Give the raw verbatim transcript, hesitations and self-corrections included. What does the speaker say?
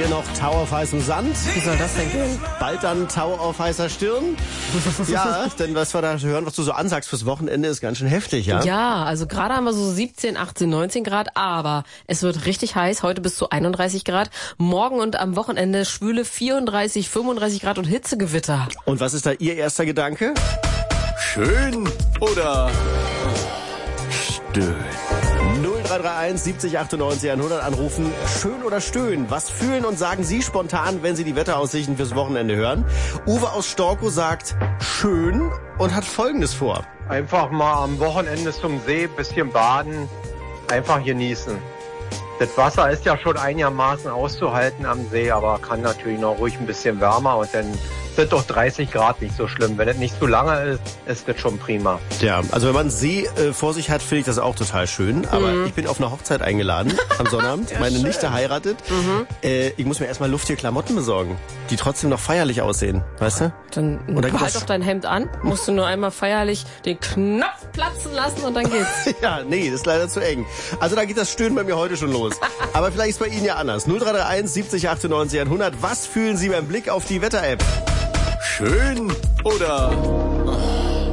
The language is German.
hier noch Tau auf heißem Sand. Wie soll das denn gehen? Bald dann Tau auf heißer Stirn. Ja, denn was wir da hören, was du so ansagst fürs Wochenende, ist ganz schön heftig, ja? Ja, also gerade haben wir so siebzehn, achtzehn, neunzehn Grad, aber es wird richtig heiß. Heute bis zu einunddreißig Grad. Morgen und am Wochenende schwüle vierunddreißig, fünfunddreißig Grad und Hitzegewitter. Und was ist da Ihr erster Gedanke? Schön oder stöhn? null drei drei eins siebzig achtundneunzig hundert anrufen. Schön oder stöhnen? Was fühlen und sagen Sie spontan, wenn Sie die Wetteraussichten fürs Wochenende hören? Uwe aus Storkow sagt schön und hat Folgendes vor. Einfach mal am Wochenende zum See, bisschen baden, einfach genießen. Das Wasser ist ja schon einigermaßen auszuhalten am See, aber kann natürlich noch ruhig ein bisschen wärmer und dann sind doch dreißig Grad nicht so schlimm. Wenn es nicht zu lange ist, ist das schon prima. Ja, also wenn man einen See äh, vor sich hat, finde ich das auch total schön. Aber mhm. ich bin auf eine Hochzeit eingeladen am Sonnabend. Ja, meine schön. Nichte heiratet. Mhm. Äh, ich muss mir erstmal luftige Klamotten besorgen, die trotzdem noch feierlich aussehen. Weißt du? Dann Oder halt doch dein Hemd an. Musst du nur einmal feierlich den Knopf platzen lassen und dann geht's. Ja, nee, das ist leider zu eng. Also da geht das Stöhnen bei mir heute schon los. Aber vielleicht ist bei Ihnen ja anders. null drei drei eins siebzig achtundneunzig hundert. Was fühlen Sie beim Blick auf die Wetter-App? Schön oder